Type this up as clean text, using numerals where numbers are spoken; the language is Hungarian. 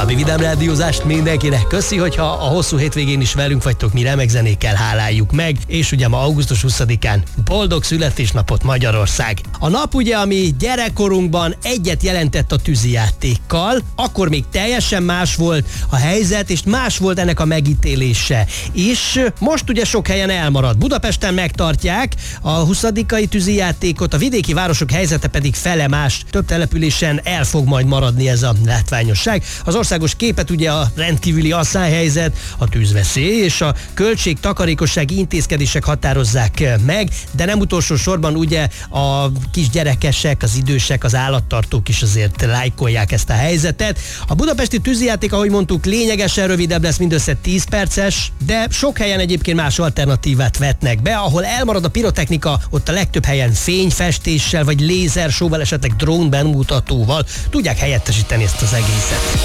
További vidám rádiózást mindenkinek. Köszi, hogyha a hosszú hétvégén is velünk vagytok, mi remek zenékkel háláljuk meg, és ugye ma augusztus 20-án boldog születésnapot Magyarország. A nap ugye, ami gyerekkorunkban egyet jelentett a tűzijátékkal, akkor még teljesen más volt a helyzet, és más volt ennek a megítélése. És most ugye sok helyen elmarad. Budapesten megtartják a 20-ai tűzijátékot, a vidéki városok helyzete pedig fele más. Több településen el fog majd maradni ez a látványosság. Az országos képet ugye a rendkívüli asszályhelyzet, a tűzveszély és a költségtakarékossági intézkedések határozzák meg, de nem utolsó sorban ugye a kisgyerekesek, az idősek, az állattartók is azért lájkolják ezt a helyzetet. A budapesti tűzijáték, ahogy mondtuk, lényegesen rövidebb lesz, mindössze 10 perces, de sok helyen egyébként más alternatívát vetnek be. Ahol elmarad a pirotechnika, ott a legtöbb helyen fényfestéssel vagy lézersóval, esetleg drón bemutatóval tudják helyettesíteni ezt az egészet.